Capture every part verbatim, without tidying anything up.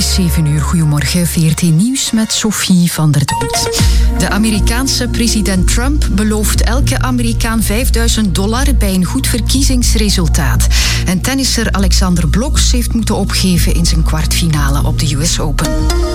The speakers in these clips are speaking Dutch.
is zeven uur. Goedemorgen, V R T Nieuws met Sophie van der Dood. De Amerikaanse president Trump belooft elke Amerikaan vijfduizend dollar bij een goed verkiezingsresultaat. En tennisser Alexander Bloks heeft moeten opgeven in zijn kwartfinale op de U S Open.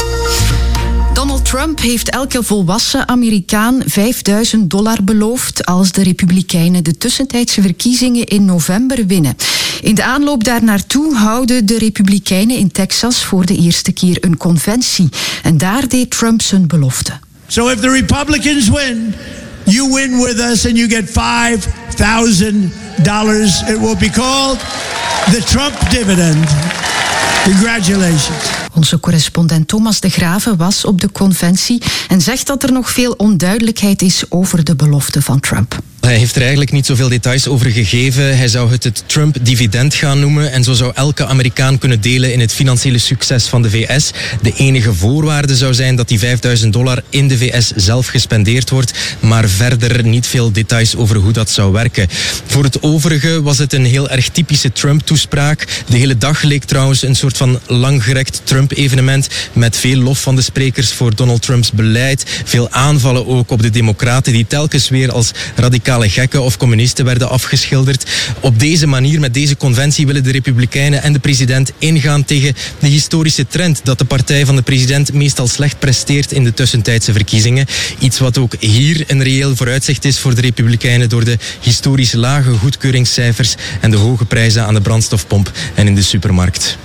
Donald Trump heeft elke volwassen Amerikaan vijfduizend dollar beloofd als de Republikeinen de tussentijdse verkiezingen in november winnen. In de aanloop daar naartoe houden de Republikeinen in Texas voor de eerste keer een conventie. En daar deed Trump zijn belofte. So if the Republicans win, you win with us and you get five thousand dollars. It will be called the Trump dividend. Congratulations. Onze correspondent Thomas de Graven was op de conventie en zegt dat er nog veel onduidelijkheid is over de belofte van Trump. Hij heeft er eigenlijk niet zoveel details over gegeven. Hij zou het het Trump-dividend gaan noemen en zo zou elke Amerikaan kunnen delen in het financiële succes van de V S. De enige voorwaarde zou zijn dat die vijfduizend dollar in de V S zelf gespendeerd wordt, maar verder niet veel details over hoe dat zou werken. Voor het overige was het een heel erg typische Trump-toespraak. De hele dag leek trouwens een soort van langgerekt Trump-evenement met veel lof van de sprekers voor Donald Trumps beleid. Veel aanvallen ook op de democraten die telkens weer als radicale gekken of communisten werden afgeschilderd. Op deze manier, met deze conventie, willen de Republikeinen en de president ingaan tegen de historische trend dat de partij van de president meestal slecht presteert in de tussentijdse verkiezingen. Iets wat ook hier een reëel vooruitzicht is voor de Republikeinen door de historisch lage goedkeuringscijfers en de hoge prijzen aan de brandstofpomp en in de supermarkt.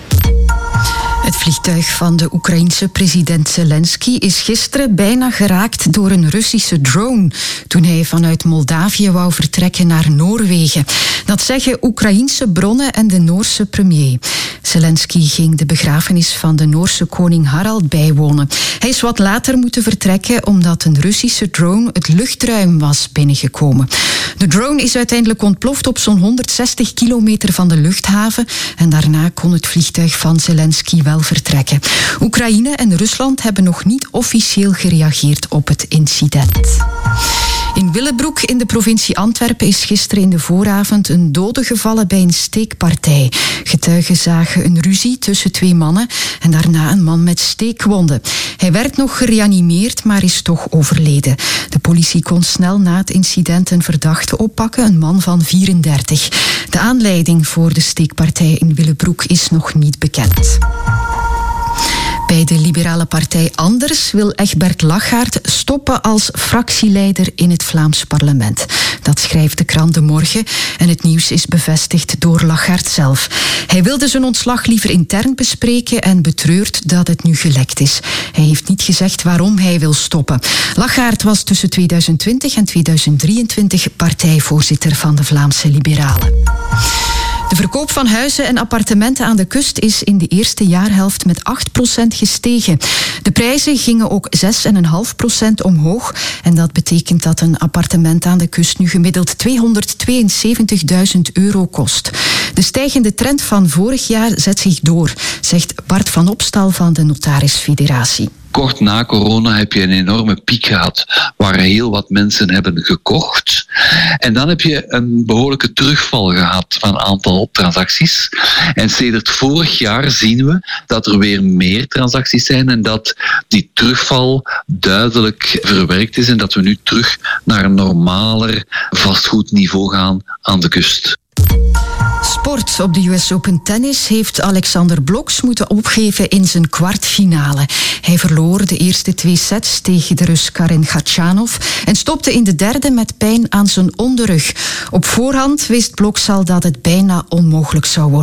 Het vliegtuig van de Oekraïense president Zelensky is gisteren bijna geraakt door een Russische drone toen hij vanuit Moldavië wou vertrekken naar Noorwegen. Dat zeggen Oekraïense bronnen en de Noorse premier. Zelensky ging de begrafenis van de Noorse koning Harald bijwonen. Hij is wat later moeten vertrekken omdat een Russische drone het luchtruim was binnengekomen. De drone is uiteindelijk ontploft op zo'n honderdzestig kilometer van de luchthaven en daarna kon het vliegtuig van Zelensky wel vertrekken. Oekraïne en Rusland hebben nog niet officieel gereageerd op het incident. In Willebroek in de provincie Antwerpen is gisteren in de vooravond een dode gevallen bij een steekpartij. Getuigen zagen een ruzie tussen twee mannen en daarna een man met steekwonden. Hij werd nog gereanimeerd, maar is toch overleden. De politie kon snel na het incident een verdachte oppakken, een man van vierendertig. De aanleiding voor de steekpartij in Willebroek is nog niet bekend. Bij de liberale partij Anders wil Egbert Lachaert stoppen als fractieleider in het Vlaams parlement. Dat schrijft de krant De Morgen en het nieuws is bevestigd door Lachaert zelf. Hij wilde zijn ontslag liever intern bespreken en betreurt dat het nu gelekt is. Hij heeft niet gezegd waarom hij wil stoppen. Lachaert was tussen tweeduizend twintig en tweeduizend drieëntwintig partijvoorzitter van de Vlaamse Liberalen. De verkoop van huizen en appartementen aan de kust is in de eerste jaarhelft met acht procent gestegen. De prijzen gingen ook zes komma vijf procent omhoog. En dat betekent dat een appartement aan de kust nu gemiddeld tweehonderdtweeënzeventigduizend euro kost. De stijgende trend van vorig jaar zet zich door, zegt Bart van Opstal van de Notarisfederatie. Kort na corona heb je een enorme piek gehad waar heel wat mensen hebben gekocht. En dan heb je een behoorlijke terugval gehad van een aantal transacties. En sedert vorig jaar zien we dat er weer meer transacties zijn en dat die terugval duidelijk verwerkt is en dat we nu terug naar een normaler vastgoedniveau gaan aan de kust. Sport. Op de U S Open tennis heeft Alexander Bloks moeten opgeven in zijn kwartfinale. Hij verloor de eerste twee sets tegen de Rus Karen Khachanov en stopte in de derde met pijn aan zijn onderrug. Op voorhand wist Bloks al dat het bijna onmogelijk zou worden.